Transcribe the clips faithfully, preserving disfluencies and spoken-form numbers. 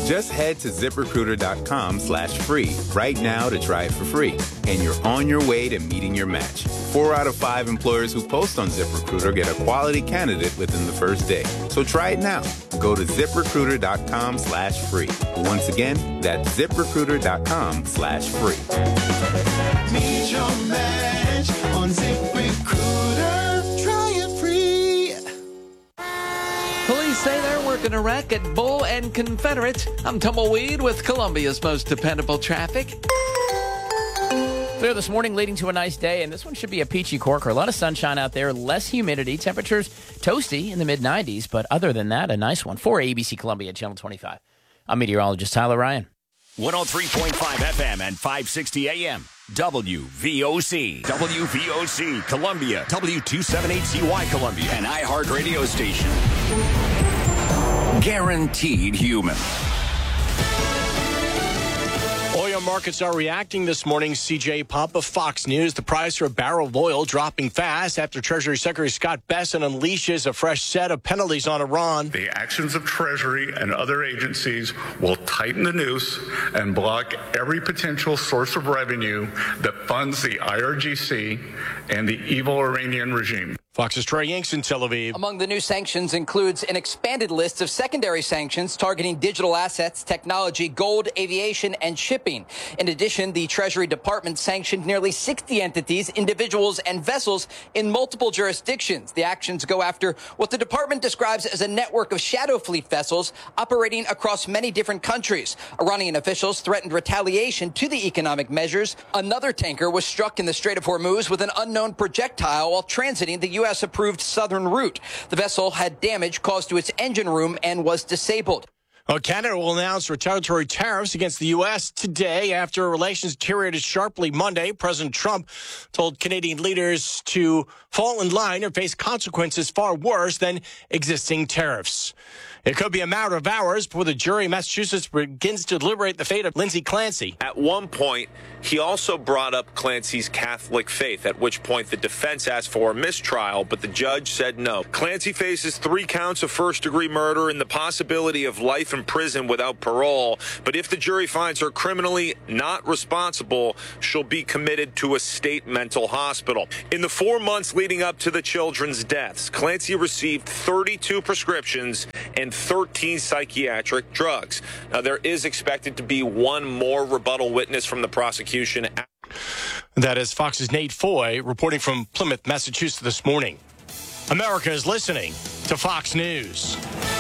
Just head to ZipRecruiter.com slash free right now to try it for free. And you're on your way to meeting your match. Four out of five employers who post on ZipRecruiter get a quality candidate within the first day. So try it now. Go to ZipRecruiter.com slash free. Once again, that's ZipRecruiter.com slash free. Meet your match on ZipRecruiter. Try it free. Police say they're working a wreck at Bull and Confederate. I'm Tumbleweed with Columbia's most dependable traffic. Clear this morning, leading to a nice day, and this one should be a peachy corker. A lot of sunshine out there, less humidity, temperatures toasty in the mid nineties, but other than that, a nice one. For A B C Columbia, Channel twenty-five. I'm meteorologist Tyler Ryan. one oh three point five F M and five sixty A M. W V O C. W V O C Columbia. W two seventy-eight C Y Columbia. An iHeart radio station. Guaranteed human. Oil markets are reacting this morning. C J Pump of Fox News. The price for a barrel of oil dropping fast after Treasury Secretary Scott Bessent unleashes a fresh set of penalties on Iran. The actions of Treasury and other agencies will tighten the noose and block every potential source of revenue that funds the I R G C and the evil Iranian regime. Fox's Trey Yanks in Tel Aviv. Among the new sanctions includes an expanded list of secondary sanctions targeting digital assets, technology, gold, aviation, and shipping. In addition, the Treasury Department sanctioned nearly sixty entities, individuals, and vessels in multiple jurisdictions. The actions go after what the department describes as a network of shadow fleet vessels operating across many different countries. Iranian officials threatened retaliation to the economic measures. Another tanker was struck in the Strait of Hormuz with an unknown projectile while transiting the U S approved southern route. The vessel had damage caused to its engine room and was disabled. Well, Canada will announce retaliatory tariffs against the U S today after relations deteriorated sharply Monday. President Trump told Canadian leaders to fall in line or face consequences far worse than existing tariffs. It could be a matter of hours before the jury in Massachusetts begins to deliberate the fate of Lindsay Clancy. At one point, he also brought up Clancy's Catholic faith, at which point the defense asked for a mistrial, but the judge said no. Clancy faces three counts of first-degree murder and the possibility of life in prison without parole, but if the jury finds her criminally not responsible, she'll be committed to a state mental hospital. In the four months leading up to the children's deaths, Clancy received thirty-two prescriptions and thirteen psychiatric drugs. Now, there is expected to be one more rebuttal witness from the prosecution. That is Fox's Nate Foy reporting from Plymouth, Massachusetts this morning. America is listening to Fox News.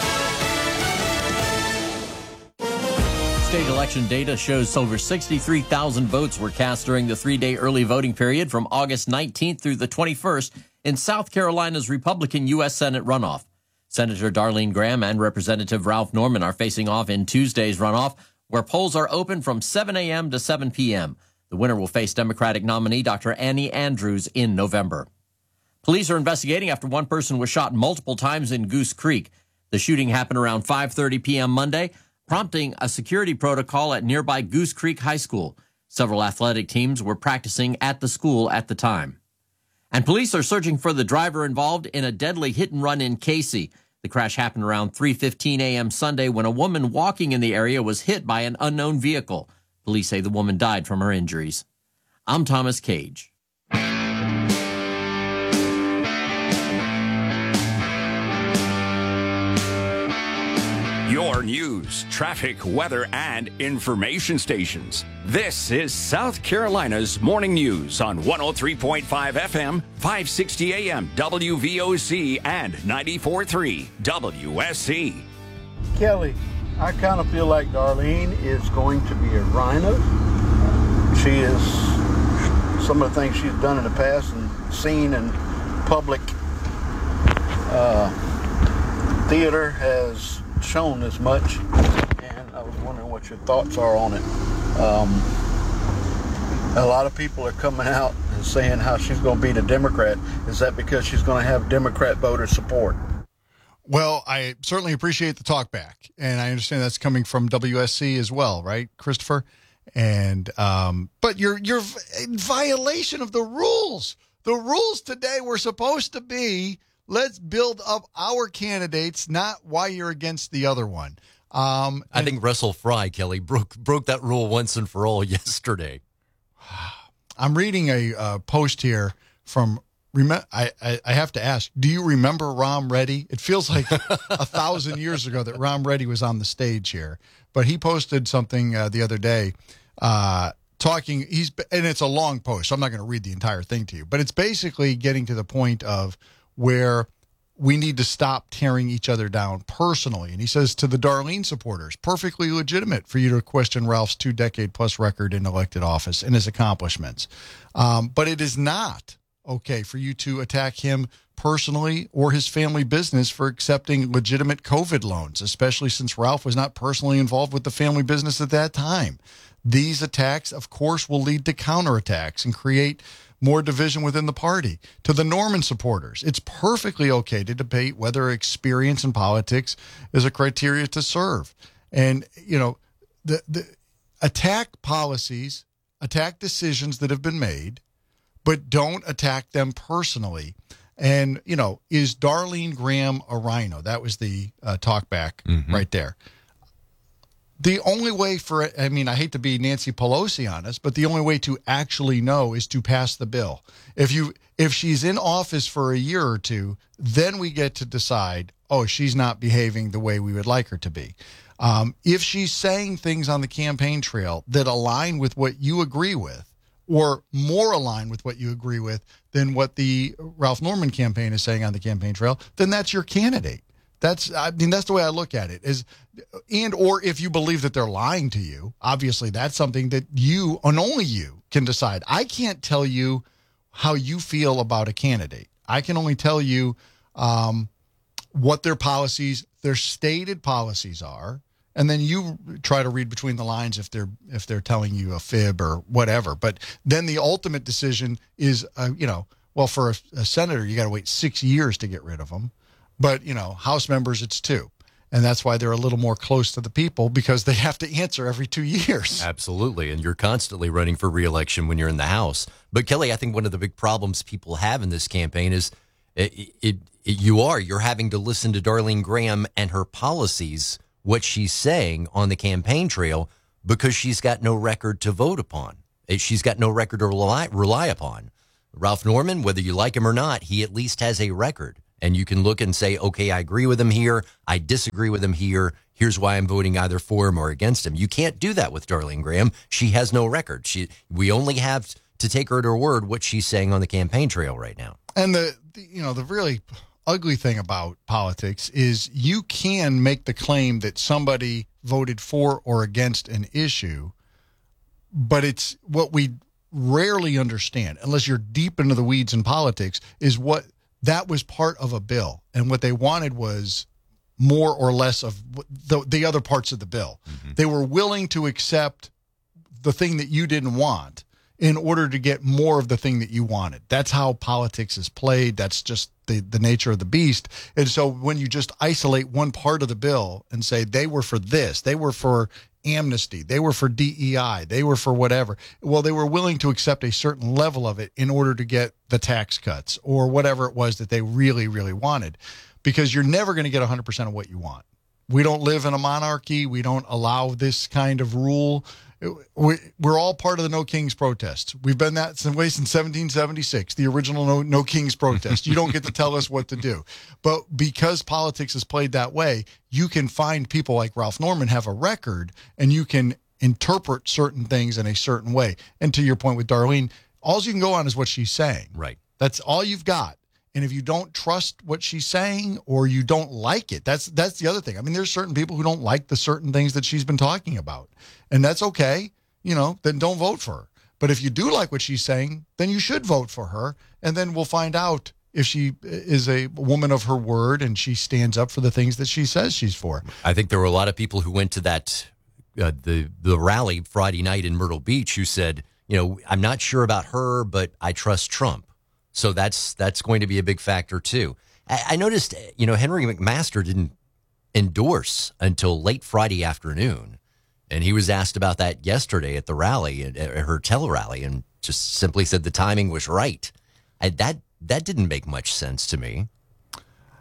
State election data shows over sixty-three thousand votes were cast during the three-day early voting period from August nineteenth through the twenty-first in South Carolina's Republican U S Senate runoff. Senator Darlene Graham and Representative Ralph Norman are facing off in Tuesday's runoff, where polls are open from seven a.m. to seven p.m. The winner will face Democratic nominee Doctor Annie Andrews in November. Police are investigating after one person was shot multiple times in Goose Creek. The shooting happened around five thirty p.m. Monday, prompting a security protocol at nearby Goose Creek High School. Several athletic teams were practicing at the school at the time. And police are searching for the driver involved in a deadly hit-and-run in Casey. The crash happened around three fifteen a.m. Sunday when a woman walking in the area was hit by an unknown vehicle. Police say the woman died from her injuries. I'm Thomas Cage. Your news, traffic, weather, and information stations. This is South Carolina's Morning News on one oh three point five F M, five sixty A M, W V O C, and ninety-four point three W S C. Kelly, I kind of feel like Darlene is going to be a rhino. She is, some of the things she's done in the past and seen in public uh, theater has shown as much, and I was wondering what your thoughts are on it. Um, a lot of people are coming out and saying how she's going to beat a Democrat. Is that because she's going to have Democrat voter support? Well, I certainly appreciate the talk back, and I understand that's coming from W S C as well, right, Christopher? And um, but you're you're in violation of the rules. The rules today were supposed to be, let's build up our candidates, not why you're against the other one. Um, I think Russell Fry, Kelly, broke broke that rule once and for all yesterday. I'm reading a uh, post here from. Rem- I, I I have to ask. Do you remember Ram Reddy? It feels like a thousand years ago that Ram Reddy was on the stage here, but he posted something uh, the other day, uh, talking. He's and it's a long post, so I'm not going to read the entire thing to you. But it's basically getting to the point of where we need to stop tearing each other down personally. And he says to the Darlene supporters, perfectly legitimate for you to question Ralph's two-decade-plus record in elected office and his accomplishments. Um, but it is not okay for you to attack him personally or his family business for accepting legitimate COVID loans, especially since Ralph was not personally involved with the family business at that time. These attacks, of course, will lead to counterattacks and create more division within the party. To the Norman supporters, it's perfectly okay to debate whether experience in politics is a criteria to serve. And, you know, the, the attack policies, attack decisions that have been made, but don't attack them personally. And, you know, is Darlene Graham a rhino? That was the uh, talkback mm-hmm. right there. The only way for it, I mean, I hate to be Nancy Pelosi on us, but the only way to actually know is to pass the bill. If you, if she's in office for a year or two, then we get to decide, oh, she's not behaving the way we would like her to be. Um, if she's saying things on the campaign trail that align with what you agree with, or more aligned with what you agree with than what the Ralph Norman campaign is saying on the campaign trail, then that's your candidate. That's, I mean, that's the way I look at it. Is, and or if you believe that they're lying to you, obviously that's something that you and only you can decide. I can't tell you how you feel about a candidate. I can only tell you um, what their policies, their stated policies are. And then you try to read between the lines if they're if they're telling you a fib or whatever. But then the ultimate decision is, uh, you know, well, for a, a senator, you got to wait six years to get rid of them. But, you know, House members, it's two. And that's why they're a little more close to the people, because they have to answer every two years. Absolutely. And you're constantly running for re-election when you're in the House. But, Kelly, I think one of the big problems people have in this campaign is it, it, it you are. You're having to listen to Darlene Graham and her policies, what she's saying on the campaign trail, because she's got no record to vote upon. She's got no record to rely, rely upon. Ralph Norman, whether you like him or not, he at least has a record. And you can look and say, okay, I agree with him here. I disagree with him here. Here's why I'm voting either for him or against him. You can't do that with Darlene Graham. She has no record. She, we only have to take her at her word what she's saying on the campaign trail right now. And the, the you know, the really ugly thing about politics is you can make the claim that somebody voted for or against an issue, but it's what we rarely understand, unless you're deep into the weeds in politics, is what that was part of a bill. And what they wanted was more or less of the, the other parts of the bill. Mm-hmm. They were willing to accept the thing that you didn't want in order to get more of the thing that you wanted. That's how politics is played. That's just the, the nature of the beast. And so when you just isolate one part of the bill and say they were for this, they were for amnesty, they were for D E I, they were for whatever. Well, they were willing to accept a certain level of it in order to get the tax cuts or whatever it was that they really, really wanted, because you're never going to get one hundred percent of what you want. We don't live in a monarchy. We don't allow this kind of rule. We're all part of the No Kings protests. We've been that since way since seventeen seventy-six, the original No, no Kings protest. You don't get to tell us what to do. But because politics is played that way, you can find people like Ralph Norman have a record, and you can interpret certain things in a certain way. And to your point with Darlene, all you can go on is what she's saying. Right. That's all you've got. And if you don't trust what she's saying or you don't like it, that's that's the other thing. I mean, there's certain people who don't like the certain things that she's been talking about. And that's okay. You know, then don't vote for her. But if you do like what she's saying, then you should vote for her. And then we'll find out if she is a woman of her word and she stands up for the things that she says she's for. I think there were a lot of people who went to that, uh, the, the rally Friday night in Myrtle Beach who said, you know, I'm not sure about her, but I trust Trump. So that's that's going to be a big factor, too. I, I noticed, you know, Henry McMaster didn't endorse until late Friday afternoon. And he was asked about that yesterday at the rally, at, at her tele-rally, and just simply said the timing was right. I, that that didn't make much sense to me.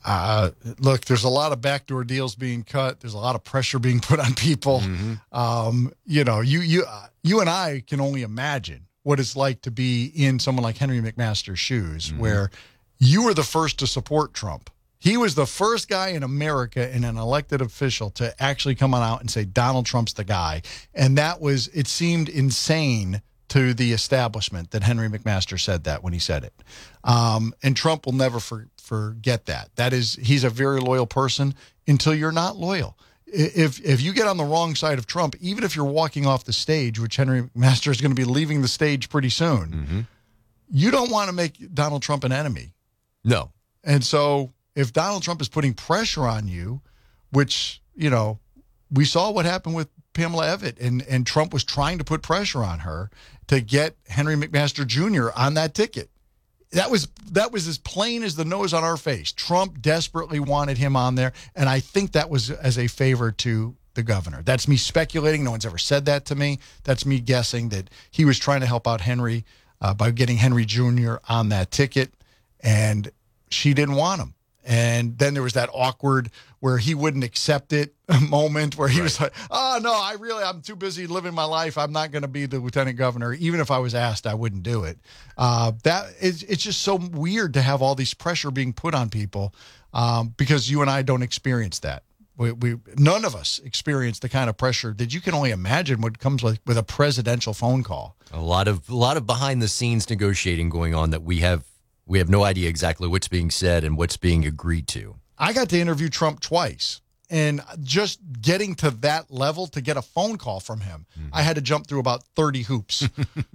Uh, look, there's a lot of backdoor deals being cut. There's a lot of pressure being put on people. Mm-hmm. Um, you know, you you uh, you and I can only imagine what it's like to be in someone like Henry McMaster's shoes, Mm-hmm. where you were the first to support Trump. He was the first guy in America and an elected official to actually come on out and say Donald Trump's the guy. And that was, it seemed insane to the establishment that Henry McMaster said that when he said it. Um, and Trump will never for, forget that. That is, he's a very loyal person until you're not loyal. If if you get on the wrong side of Trump, even if you're walking off the stage, which Henry McMaster is going to be leaving the stage pretty soon, Mm-hmm. you don't want to make Donald Trump an enemy. No. And so if Donald Trump is putting pressure on you, which, you know, we saw what happened with Pamela Evitt, and, and Trump was trying to put pressure on her to get Henry McMaster Junior on that ticket. That was that was as plain as the nose on our face. Trump desperately wanted him on there, and I think that was as a favor to the governor. That's me speculating. No one's ever said that to me. That's me guessing that he was trying to help out Henry uh, by getting Henry Junior on that ticket, and she didn't want him. And then there was that awkward where he wouldn't accept it moment where he right. was like, oh, no, I really, I'm too busy living my life. I'm not going to be the lieutenant governor. Even if I was asked, I wouldn't do it. Uh, that is, it's just so weird to have all these pressure being put on people um, because you and I don't experience that. We, we none of us experience the kind of pressure that you can only imagine what comes with, with a presidential phone call. A lot of a lot of behind the scenes negotiating going on that we have we have no idea exactly what's being said and what's being agreed to. I got to interview Trump twice, and just getting to that level to get a phone call from him, mm-hmm. I had to jump through about thirty hoops.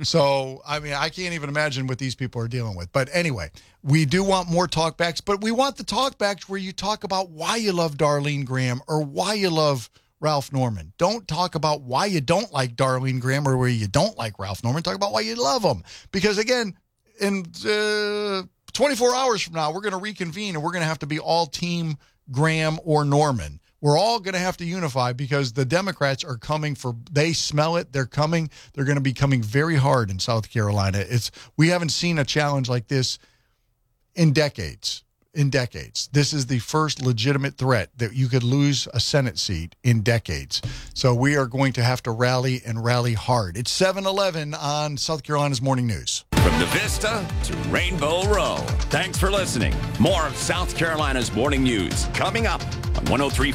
So, I mean, I can't even imagine what these people are dealing with. But anyway, we do want more talkbacks, but we want the talkbacks where you talk about why you love Darlene Graham or why you love Ralph Norman. Don't talk about why you don't like Darlene Graham or where you don't like Ralph Norman. Talk about why you love them. Because, again, in uh, twenty-four hours from now, we're going to reconvene and we're going to have to be all team Graham or Norman. We're all going to have to unify because the Democrats are coming for, they smell it. They're coming. They're going to be coming very hard in South Carolina. It's, we haven't seen a challenge like this in decades. In decades. This is the first legitimate threat that you could lose a Senate seat in decades. So we are going to have to rally and rally hard. It's seven eleven on South Carolina's Morning News. From the Vista to Rainbow Row. Thanks for listening. More of South Carolina's Morning News coming up on one oh three